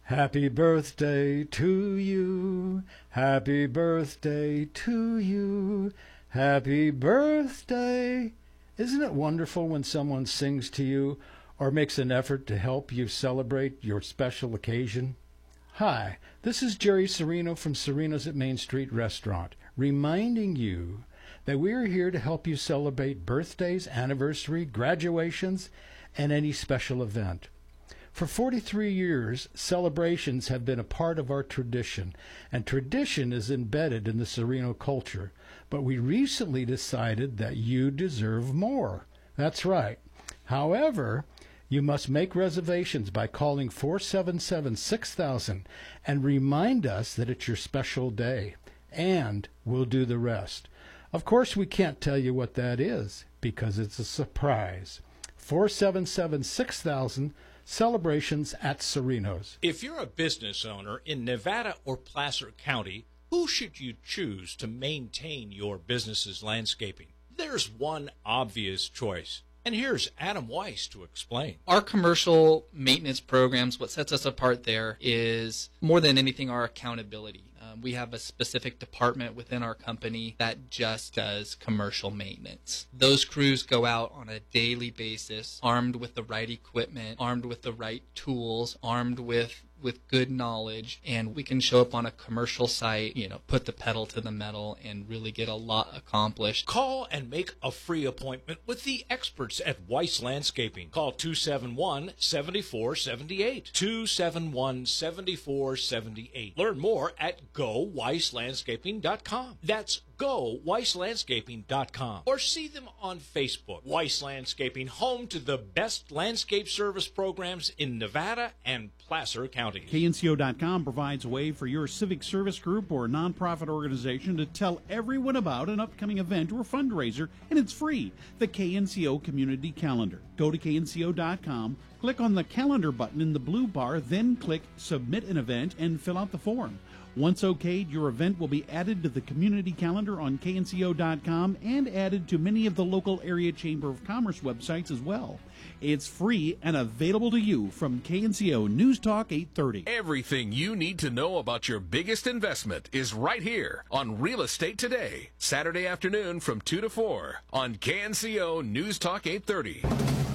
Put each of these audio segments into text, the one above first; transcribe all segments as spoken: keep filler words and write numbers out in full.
Happy birthday to you. Happy birthday to you. Happy birthday. Isn't it wonderful when someone sings to you or makes an effort to help you celebrate your special occasion? Hi, this is Jerry Serino from Serino's at Main Street Restaurant, reminding you that we are here to help you celebrate birthdays, anniversary, graduations, and any special event. For forty-three years, celebrations have been a part of our tradition, and tradition is embedded in the Serino culture. But we recently decided that you deserve more. That's right. However, you must make reservations by calling four seven seven, six thousand and remind us that it's your special day, and we'll do the rest. Of course, we can't tell you what that is because it's a surprise. four seven seven, six thousand, Celebrations at Serino's. If you're a business owner in Nevada or Placer County, who should you choose to maintain your business's landscaping? There's one obvious choice. And here's Adam Weiss to explain. Our commercial maintenance programs, what sets us apart there is more than anything our accountability. Um, we have a specific department within our company that just does commercial maintenance. Those crews go out on a daily basis, armed with the right equipment, armed with the right tools, armed with with good knowledge, and we can show up on a commercial site, you know, put the pedal to the metal and really get a lot accomplished. Call and make a free appointment with the experts at Weiss Landscaping. Call two seven one, seven four seven eight, two seven one, seven four seven eight. Learn more at go weiss landscaping dot com. That's go weiss landscaping dot com. Or see them on Facebook. Weiss Landscaping, home to the best landscape service programs in Nevada and Placer County. K N C O dot com provides a way for your civic service group or nonprofit organization to tell everyone about an upcoming event or fundraiser, and it's free. The K N C O Community Calendar. Go to K N C O dot com, click on the calendar button in the blue bar, then click Submit an Event and fill out the form. Once okayed, your event will be added to the community calendar on K N C O dot com and added to many of the local area Chamber of Commerce websites as well. It's free and available to you from K N C O News Talk eight thirty. Everything you need to know about your biggest investment is right here on Real Estate Today, Saturday afternoon from two to four on K N C O News Talk eight thirty.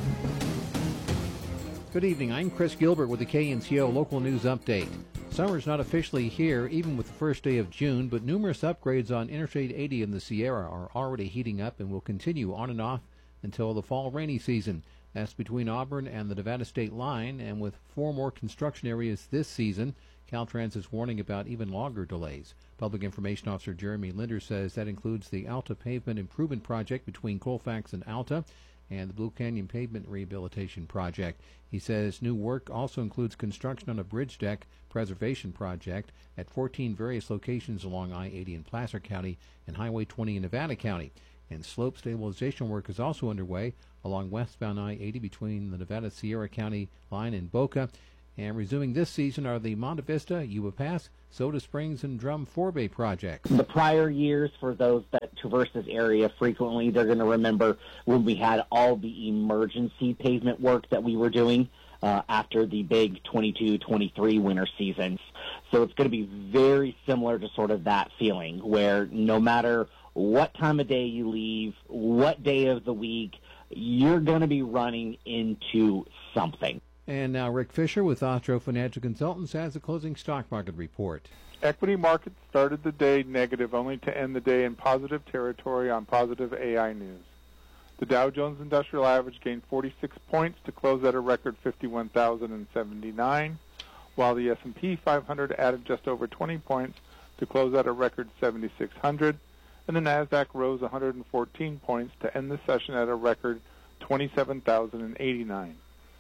Good evening. I'm Chris Gilbert with the K N C O Local News Update. Summer's not officially here, even with the first day of June, but numerous upgrades on Interstate eighty in the Sierra are already heating up and will continue on and off until the fall rainy season. That's between Auburn and the Nevada State line, and with four more construction areas this season, Caltrans is warning about even longer delays. Public Information Officer Jeremy Linder says that includes the Alta Pavement Improvement Project between Colfax and Alta, and the Blue Canyon Pavement Rehabilitation Project. He says new work also includes construction on a bridge deck preservation project at fourteen various locations along I eighty in Placer County and Highway twenty in Nevada County. And slope stabilization work is also underway along westbound I eighty between the Nevada Sierra County line and Boca. And resuming this season are the Monte Vista, Yuba Pass, Soda Springs, and Drum Forebay projects. The prior years, for those that traverse this area frequently, they're going to remember when we had all the emergency pavement work that we were doing uh, after the big twenty-two twenty-three winter seasons. So it's going to be very similar to sort of that feeling where no matter what time of day you leave, what day of the week, you're going to be running into something. And now Rick Fisher with Ostro Financial Consultants has a closing stock market report. Equity markets started the day negative, only to end the day in positive territory on positive A I news. The Dow Jones Industrial Average gained forty-six points to close at a record fifty-one thousand seventy-nine, while the S and P five hundred added just over twenty points to close at a record seventy-six hundred, and the Nasdaq rose one hundred fourteen points to end the session at a record twenty-seven thousand eighty-nine.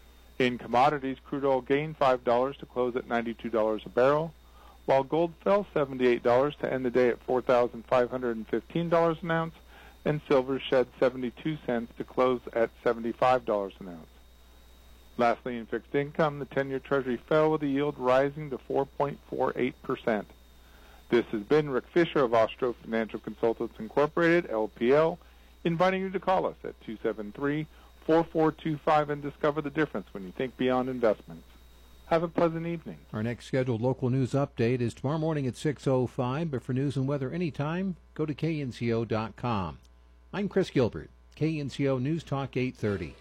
In commodities, crude oil gained five dollars to close at ninety-two dollars a barrel, while gold fell seventy-eight dollars to end the day at four thousand five hundred fifteen dollars an ounce, and silver shed seventy-two cents to close at seventy-five dollars an ounce. Lastly, in fixed income, the ten-year Treasury fell with the yield rising to four point four eight percent. This has been Rick Fisher of Ostro Financial Consultants Incorporated, L P L, inviting you to call us at two seven three, four four two five and discover the difference when you think beyond investments. Have a pleasant evening. Our next scheduled local news update is tomorrow morning at six oh five, but for news and weather anytime, go to K N C O dot com. I'm Chris Gilbert, K N C O News Talk eight thirty.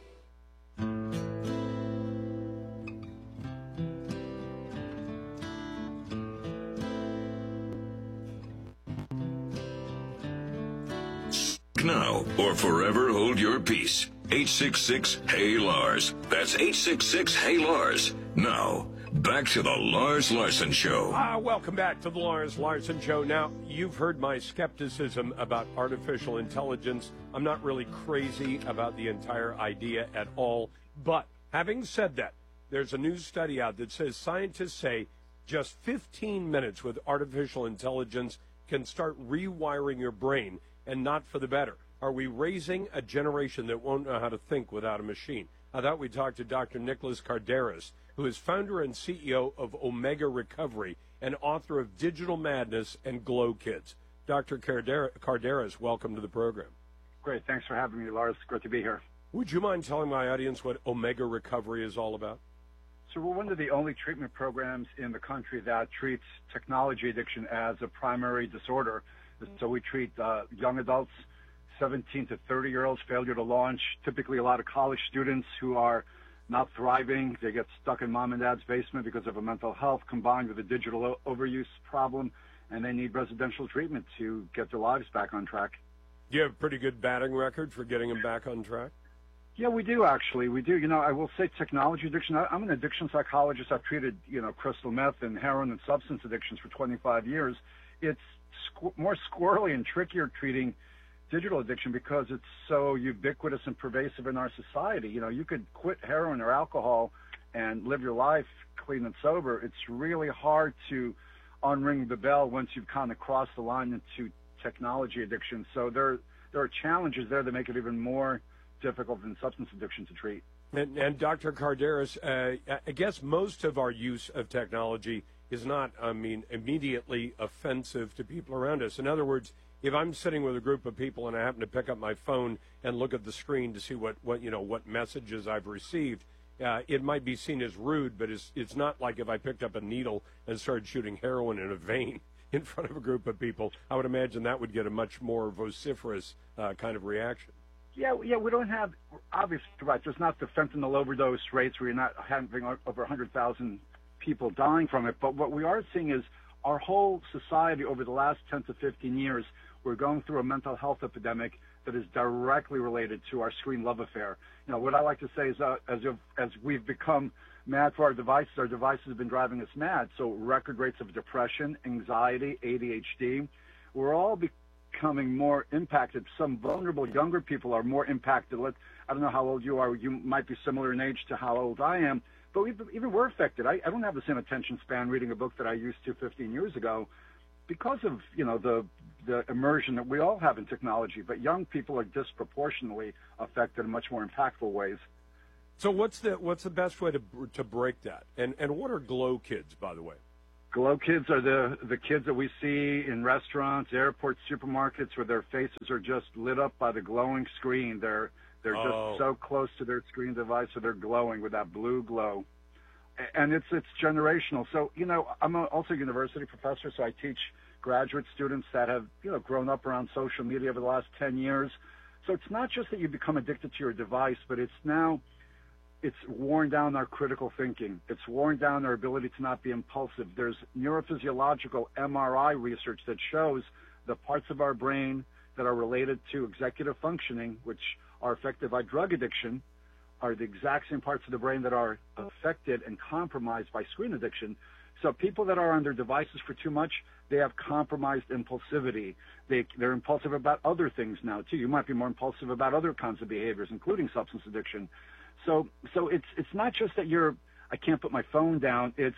Now or forever hold your peace. eight six six, Hey Lars. That's eight six six, Hey Lars. Now, back to the Lars Larson Show. Ah, welcome back to the Lars Larson Show. Now, you've heard my skepticism about artificial intelligence. I'm not really crazy about the entire idea at all. But having said that, there's a new study out that says scientists say just fifteen minutes with artificial intelligence can start rewiring your brain, and not for the better. Are we raising a generation that won't know how to think without a machine? I thought we'd talk to Doctor Nicholas Kardaras, who is founder and C E O of Omega Recovery and author of Digital Madness and Glow Kids. Doctor Kardaras, welcome to the program. Great. Thanks for having me, Lars. Great to be here. Would you mind telling my audience what Omega Recovery is all about? So we're one of the only treatment programs in the country that treats technology addiction as a primary disorder. So we treat uh, young adults, seventeen to thirty-year-olds, failure to launch, typically a lot of college students who are not thriving. They get stuck in mom and dad's basement because of a mental health combined with a digital o- overuse problem, and they need residential treatment to get their lives back on track. Do you have a pretty good batting record for getting them back on track? Yeah, we do, actually. We do. You know, I will say technology addiction. I, I'm an addiction psychologist. I've treated, you know, crystal meth and heroin and substance addictions for twenty-five years. It's squ- more squirrely and trickier treating digital addiction because it's so ubiquitous and pervasive in our society. You know, you could quit heroin or alcohol and live your life clean and sober. It's really hard to unring the bell once you've kind of crossed the line into technology addiction. So there, there are challenges there that make it even more difficult than substance addiction to treat. And, and Doctor Kardaras, uh, I guess most of our use of technology is not, I mean, immediately offensive to people around us. In other words, if I'm sitting with a group of people and I happen to pick up my phone and look at the screen to see what, what you know, what messages I've received, uh, it might be seen as rude, but it's, it's not like if I picked up a needle and started shooting heroin in a vein in front of a group of people. I would imagine that would get a much more vociferous uh, kind of reaction. Yeah, yeah, we don't have, obviously, right, there's not the fentanyl overdose rates where you're not having over one hundred thousand people dying from it, but what we are seeing is our whole society over the last ten to fifteen years, we're going through a mental health epidemic that is directly related to our screen love affair. You know, what I like to say is uh, as, if, as we've become mad for our devices, our devices have been driving us mad. So record rates of depression, anxiety, A D H D, we're all becoming more impacted. Some vulnerable younger people are more impacted. Let, I don't know how old you are. You might be similar in age to how old I am. But we've, even we're affected. I, I don't have the same attention span reading a book that I used to fifteen years ago because of, you know, the the immersion that we all have in technology. But young people are disproportionately affected in much more impactful ways. So what's the what's the best way to to break that? And and what are Glow Kids, by the way? Glow Kids are the the kids that we see in restaurants, airports, supermarkets, where their faces are just lit up by the glowing screen. They're They're oh. just so close to their screen device, so they're glowing with that blue glow. And it's it's generational. So, you know, I'm also a university professor, so I teach graduate students that have, you know, grown up around social media over the last ten years. So it's not just that you become addicted to your device, but it's now, it's worn down our critical thinking. It's worn down our ability to not be impulsive. There's neurophysiological M R I research that shows the parts of our brain that are related to executive functioning, which are affected by drug addiction, are the exact same parts of the brain that are affected and compromised by screen addiction. So people that are on their devices for too much, they have compromised impulsivity. They, they're impulsive about other things now, too. You might be more impulsive about other kinds of behaviors, including substance addiction. So so it's it's not just that you're, I can't put my phone down. It's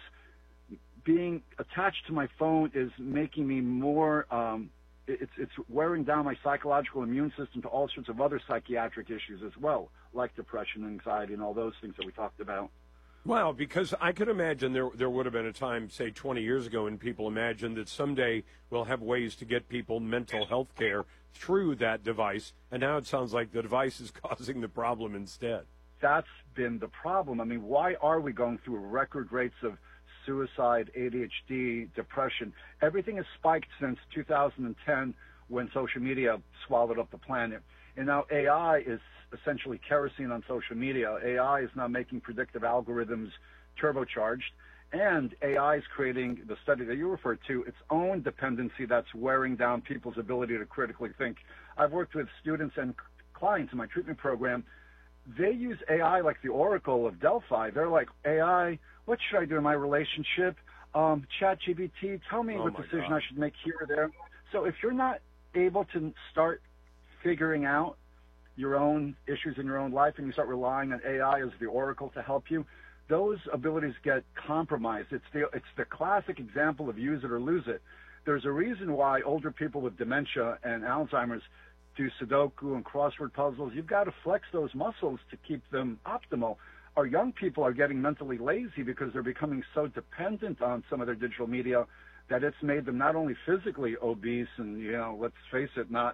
being attached to my phone is making me more, um, it's, it's wearing down my psychological immune system to all sorts of other psychiatric issues as well, like depression, anxiety, and all those things that we talked about. Well, because I could imagine there there would have been a time, say, twenty years ago, when people imagined that someday we'll have ways to get people mental health care through that device, and now it sounds like the device is causing the problem instead. that's been the problem. I mean, why are we going through record rates of suicide, A D H D, depression? Everything has spiked since two thousand ten when social media swallowed up the planet. And now A I is essentially kerosene on social media. A I is now making predictive algorithms turbocharged. And A I is creating, the study that you referred to, its own dependency that's wearing down people's ability to critically think. I've worked with students and clients in my treatment program. They use A I like the Oracle of Delphi. They're like, A I, what should I do in my relationship? Um, ChatGPT, tell me Oh what my decision God. I should make here or there. So if you're not able to start figuring out your own issues in your own life and you start relying on A I as the Oracle to help you, those abilities get compromised. It's the, it's the classic example of use it or lose it. There's a reason why older people with dementia and Alzheimer's do Sudoku and crossword puzzles. You've got to flex those muscles to keep them optimal. Our young people are getting mentally lazy because they're becoming so dependent on some of their digital media that it's made them not only physically obese and, you know, let's face it, not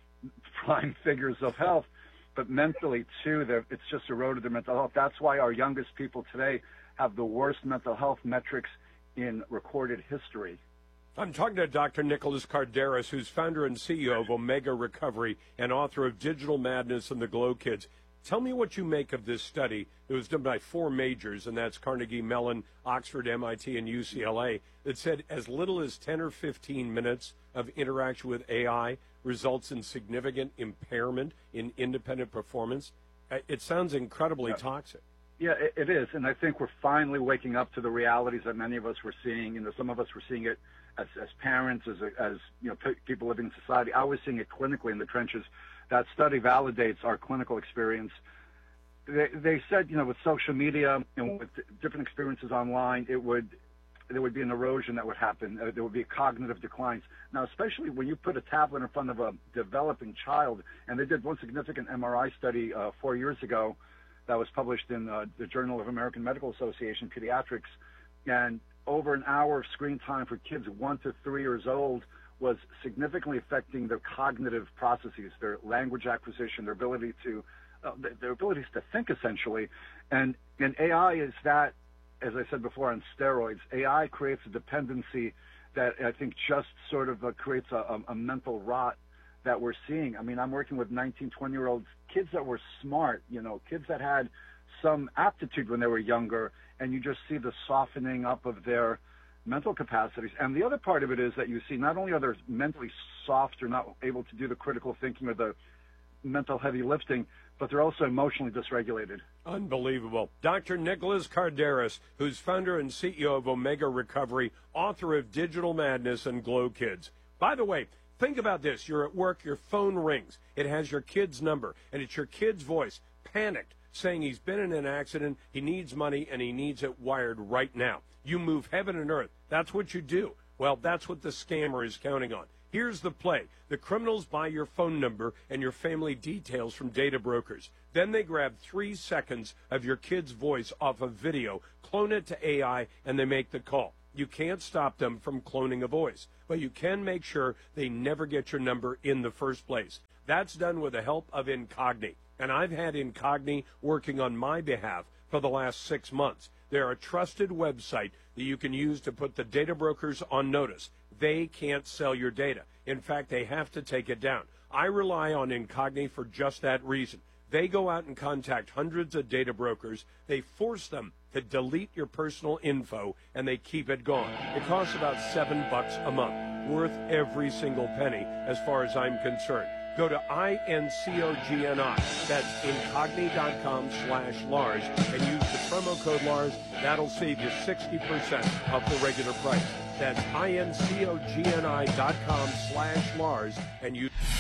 prime figures of health, but mentally too. It's just eroded their mental health. That's why our youngest people today have the worst mental health metrics in recorded history. I'm talking to Doctor Nicholas Kardaras, who's founder and C E O of Omega Recovery and author of Digital Madness and the Glow Kids. Tell me what you make of this study. It was done by four majors, and that's Carnegie Mellon, Oxford, M I T, and U C L A, that said as little as ten or fifteen minutes of interaction with A I results in significant impairment in independent performance. It sounds incredibly yeah. toxic. Yeah, it, it is, and I think we're finally waking up to the realities that many of us were seeing. You know, some of us were seeing it as, as parents, as, as you know, p- people living in society. I was seeing it clinically in the trenches. That study validates our clinical experience. They, they said, you know, with social media and with different experiences online, it would there would be an erosion that would happen. Uh, there would be cognitive declines. Now, especially when you put a tablet in front of a developing child, and they did one significant M R I study uh, four years ago that was published in uh, the Journal of American Medical Association Pediatrics, and over an hour of screen time for kids one to three years old was significantly affecting their cognitive processes, their language acquisition, their ability to, uh, their abilities to think, essentially. And and A I is that, as I said before, on steroids. A I creates a dependency that I think just sort of uh, creates a, a, a mental rot that we're seeing. I mean, I'm working with nineteen, twenty-year-old kids that were smart, you know, kids that had some aptitude when they were younger, and you just see the softening up of their mental capacities. And the other part of it is that you see not only are they mentally soft or not able to do the critical thinking or the mental heavy lifting, but they're also emotionally dysregulated. Unbelievable. Doctor Nicholas Kardaras, who's founder and C E O of Omega Recovery, author of Digital Madness and Glow Kids. By the way, think about this. You're at work, your phone rings. It has your kid's number, and it's your kid's voice, panicked, saying he's been in an accident, he needs money, and he needs it wired right now. You move heaven and earth. That's what you do. Well, that's what the scammer is counting on. Here's the play. The criminals buy your phone number and your family details from data brokers. Then they grab three seconds of your kid's voice off of video, clone it to A I, and they make the call. You can't stop them from cloning a voice, but you can make sure they never get your number in the first place. That's done with the help of Incogni. And I've had Incogni working on my behalf for the last six months. They're a trusted website that you can use to put the data brokers on notice. They can't sell your data. In fact, they have to take it down. I rely on Incogni for just that reason. They go out and contact hundreds of data brokers. They force them to delete your personal info, and they keep it gone. It costs about seven bucks a month, worth every single penny as far as I'm concerned. Go to I N C O G N I, that's incogni.com slash Lars, and use the promo code Lars. That'll save you sixty percent off the regular price. That's I N C O G N I dot com slash Lars, and use...